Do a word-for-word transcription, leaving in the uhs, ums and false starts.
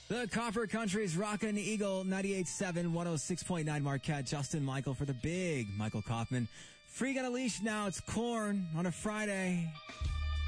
The Copper Country's Rockin' Eagle ninety-eight point seven, one oh six point nine Marquette. Justin Michael for the big Michael Kaufman. Freak on a Leash now. It's Korn on a Friday.